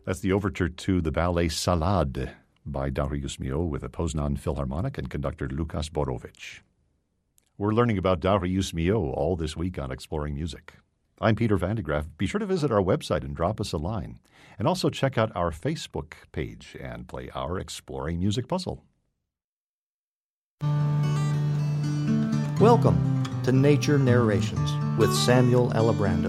That's the overture to the ballet Salade by Darius Milhaud with a Poznan Philharmonic and conductor Lukas Borowicz. We're learning about Darius Milhaud all this week on Exploring Music. I'm Peter Van de Graaff. Be sure to visit our website and drop us a line. And also check out our Facebook page and play our Exploring Music puzzle. Welcome to Nature Narrations with Samuel Alibrando.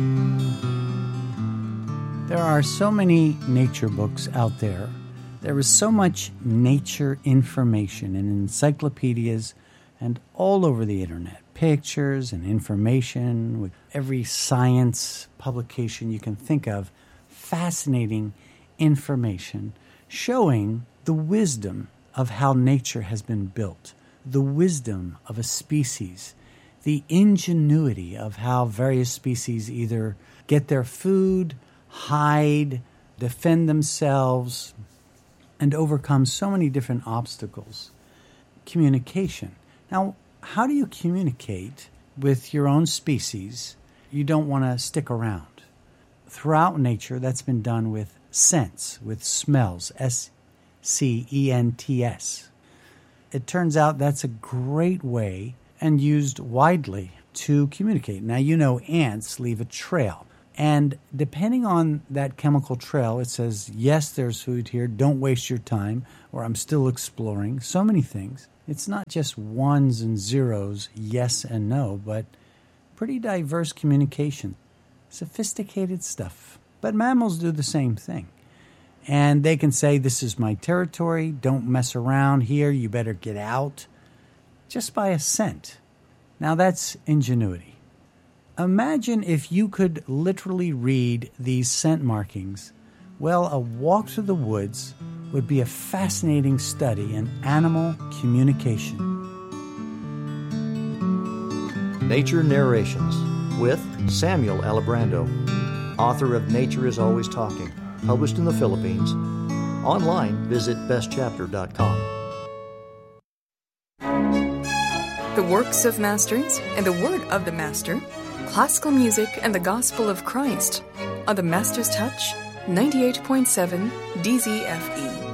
There are so many nature books out there. There is so much nature information in encyclopedias and all over the internet. Pictures and information with every science publication you can think of. Fascinating information showing the wisdom of how nature has been built, the wisdom of a species, the ingenuity of how various species either get their food, hide, defend themselves, and overcome so many different obstacles. Communication. Now, how do you communicate with your own species? You don't want to stick around. Throughout nature, that's been done with scents, with smells, S-C-E-N-T-S. It turns out that's a great way and used widely to communicate. Now, you know ants leave a trail. And depending on that chemical trail, it says, yes, there's food here, don't waste your time, or I'm still exploring. So many things. It's not just ones and zeros, yes and no, but pretty diverse communication. Sophisticated stuff. But mammals do the same thing. And they can say, this is my territory, don't mess around here, you better get out, just by a scent. Now that's ingenuity. Imagine if you could literally read these scent markings. Well, a walk through the woods would be a fascinating study in animal communication. Nature Narrations with Samuel Alibrando, author of Nature is Always Talking, published in the Philippines. Online, visit bestchapter.com. The works of masters and the word of the master, classical music and the gospel of Christ on the Master's Touch 98.7 DZFE.